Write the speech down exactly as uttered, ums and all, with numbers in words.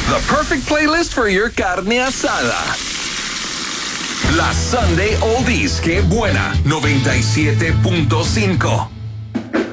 The perfect playlist for your carne asada. La Sunday Oldies, qué buena, noventa y siete punto cinco.